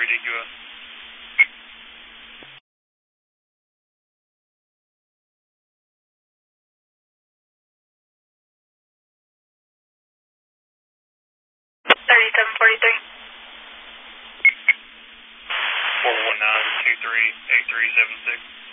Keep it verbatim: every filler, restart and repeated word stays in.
D Q S. thirty-seven forty-three. four one nine two three eight three seven six.